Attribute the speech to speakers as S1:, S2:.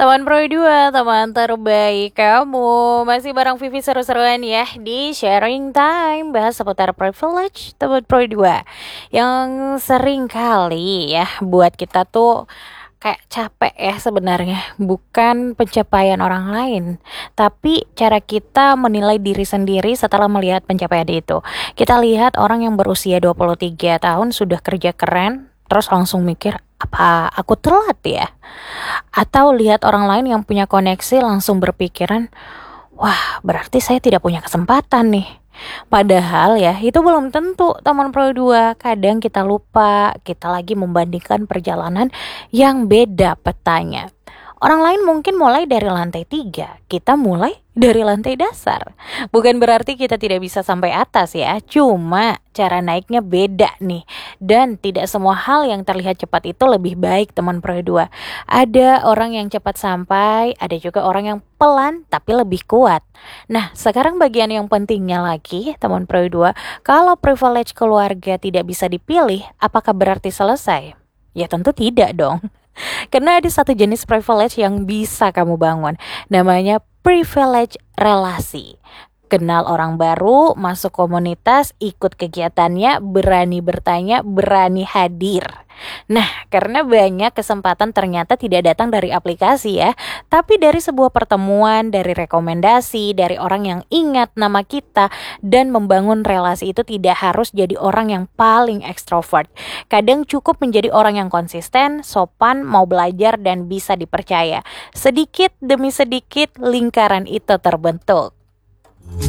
S1: Teman Pro 2, teman terbaik kamu. Masih bareng Vivi seru-seruan ya di sharing time. Bahas seputar privilege teman Pro 2. Yang sering kali ya buat kita tuh kayak capek ya sebenarnya. Bukan pencapaian orang lain, tapi cara kita menilai diri sendiri setelah melihat pencapaian itu. Kita lihat orang yang berusia 23 tahun sudah kerja keren, terus langsung mikir, apa aku telat ya? Atau lihat orang lain yang punya koneksi langsung berpikiran, wah berarti saya tidak punya kesempatan nih. Padahal ya itu belum tentu teman Pro 2. Kadang kita lupa, kita lagi membandingkan perjalanan yang beda petanya. Orang lain mungkin mulai dari lantai 3, kita mulai dari lantai dasar. Bukan berarti kita tidak bisa sampai atas ya, cuma cara naiknya beda nih. Dan tidak semua hal yang terlihat cepat itu lebih baik teman Pro 2. Ada orang yang cepat sampai, ada juga orang yang pelan tapi lebih kuat. Nah, sekarang bagian yang pentingnya lagi teman Pro 2, kalau privilege keluarga tidak bisa dipilih, apakah berarti selesai? Ya tentu tidak dong. Karena ada satu jenis privilege yang bisa kamu bangun. Namanya privilege relasi. Kenal orang baru, masuk komunitas, ikut kegiatannya, berani bertanya, berani hadir. Nah, karena banyak kesempatan ternyata tidak datang dari aplikasi ya, tapi dari sebuah pertemuan, dari rekomendasi, dari orang yang ingat nama kita, dan membangun relasi itu tidak harus jadi orang yang paling ekstrovert. Kadang cukup menjadi orang yang konsisten, sopan, mau belajar, dan bisa dipercaya. Sedikit demi sedikit lingkaran itu terbentuk.